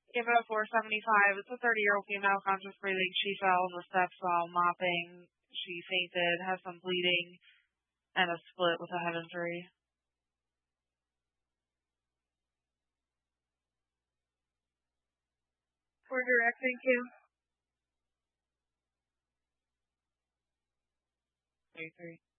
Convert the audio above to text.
Give it a 475. It's a 30-year-old female, conscious breathing. She fell on the steps while mopping. She fainted, has some bleeding, and a split with a head injury. For direct, thank you. 33.